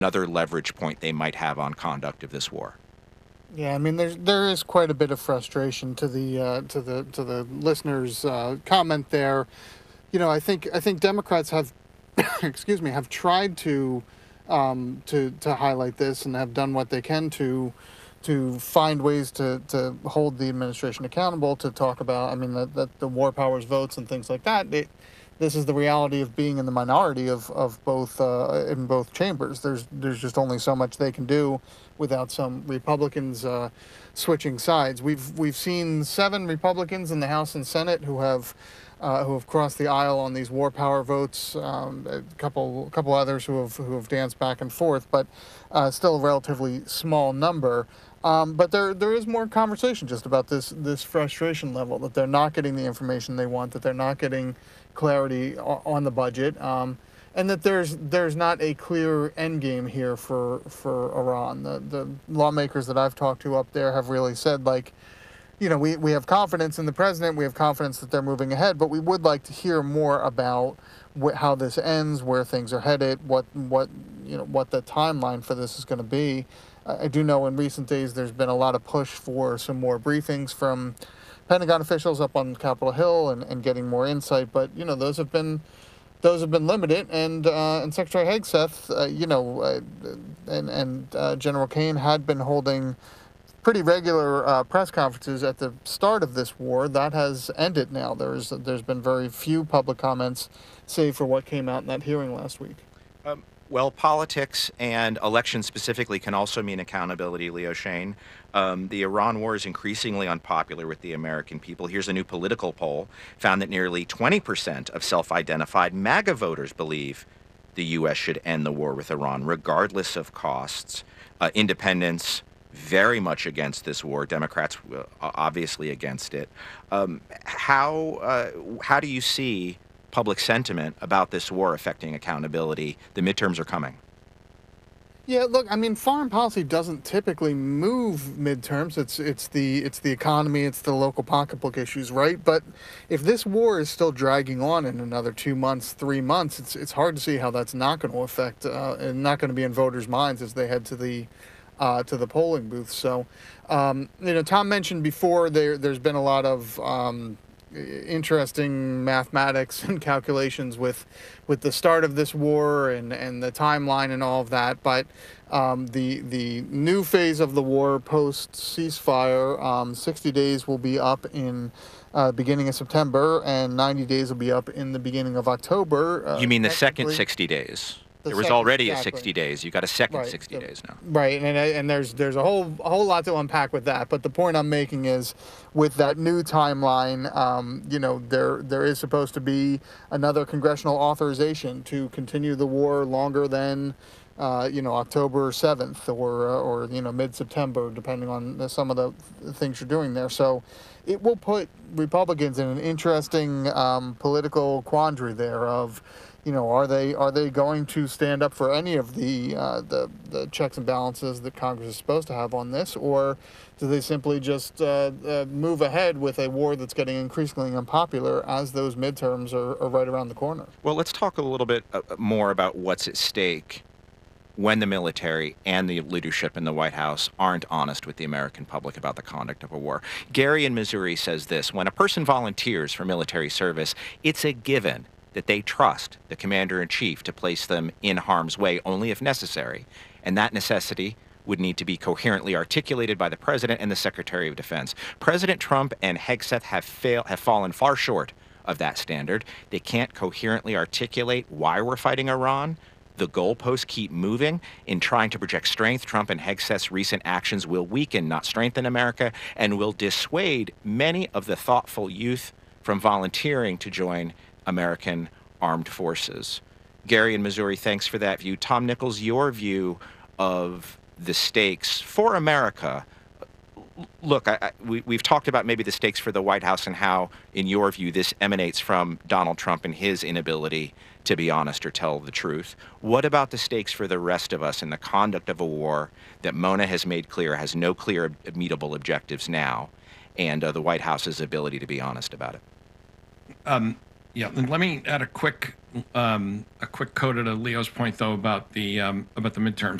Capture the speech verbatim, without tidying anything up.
another leverage point they might have on conduct of this war. Yeah, I mean, there's there is quite a bit of frustration to the uh, to the to the listeners' uh, comment there. You know, I think I think Democrats have, excuse me, have tried to um, to to highlight this and have done what they can to to find ways to, to hold the administration accountable, to talk about, I mean, that, that the war powers votes and things like that. It, this is the reality of being in the minority of, of both uh, in both chambers. There's there's just only so much they can do without some Republicans uh, switching sides. We've we've seen seven Republicans in the House and Senate who have uh, who have crossed the aisle on these war power votes. Um, a couple a couple others who have who have danced back and forth, but uh, still a relatively small number. Um, but there there is more conversation just about this this frustration level, that they're not getting the information they want, that they're not getting clarity on the budget, um, and that there's there's not a clear end game here for for Iran. The the lawmakers that I've talked to up there have really said, like, you know, we, we have confidence in the president, we have confidence that they're moving ahead, but we would like to hear more about wh- how this ends, where things are headed, what what you know what the timeline for this is going to be. I do know in recent days there's been a lot of push for some more briefings from Pentagon officials up on Capitol Hill and, and getting more insight, but you know those have been those have been limited. And uh, and Secretary Hegseth, uh, you know, uh, and and uh, General Kane had been holding pretty regular uh, press conferences at the start of this war. That has ended now. There's there's been very few public comments, save for what came out in that hearing last week. Um, well, politics and elections specifically can also mean accountability, Leo Shane. Um, the Iran war is increasingly unpopular with the American people. Here's a new Political poll found that nearly twenty percent of self-identified MAGA voters believe the U S should end the war with Iran, regardless of costs. Uh, independents very much against this war. Democrats uh, obviously against it. Um, how uh, how do you see public sentiment about this war affecting accountability? The midterms are coming. Yeah, look, I mean, foreign policy doesn't typically move midterms. It's it's the it's the economy, it's the local pocketbook issues, right? But if this war is still dragging on in another two months, three months, it's it's hard to see how that's not going to affect uh, and not going to be in voters' minds as they head to the uh, to the polling booth. So, um, you know, Tom mentioned before there there's been a lot of um, interesting mathematics and calculations with with the start of this war and, and the timeline and all of that. But um, the the new phase of the war post ceasefire, um, sixty days will be up in uh, beginning of September, and ninety days will be up in the beginning of October. Uh, you mean the second sixty days? The there was second, already exactly. a sixty days. You got a second right. sixty the, days now. Right, and and there's there's a whole a whole lot to unpack with that. But the point I'm making is, with that new timeline, um, you know, there there is supposed to be another congressional authorization to continue the war longer than, uh, you know, October seventh or uh, or you know mid-September, depending on the, some of the things you're doing there. So, it will put Republicans in an interesting um, political quandary there of, you know, are they are they going to stand up for any of the uh, the the checks and balances that Congress is supposed to have on this, or do they simply just uh, uh, move ahead with a war that's getting increasingly unpopular as those midterms are, are right around the corner? Well, let's talk a little bit uh, more about what's at stake when the military and the leadership in the White House aren't honest with the American public about the conduct of a war. Gary in Missouri says this: when a person volunteers for military service, it's a given that they trust the commander-in-chief to place them in harm's way only if necessary, and that necessity would need to be coherently articulated by the President and the Secretary of Defense. President Trump and Hegseth have, fail, have fallen far short of that standard. They can't coherently articulate why we're fighting Iran. The goalposts keep moving. In trying to project strength, Trump and Hegseth's recent actions will weaken, not strengthen America, and will dissuade many of the thoughtful youth from volunteering to join American armed forces. Gary in Missouri, thanks for that view. Tom Nichols, your view of the stakes for America. Look, I, I, we, we've talked about maybe the stakes for the White House and how, in your view, this emanates from Donald Trump and his inability to be honest or tell the truth. What about the stakes for the rest of us in the conduct of a war that Mona has made clear has no clear, immutable objectives now, and uh, the White House's ability to be honest about it? Um, Yeah, and let me add a quick um, a quick coda to Leo's point though about the um, about the midterms.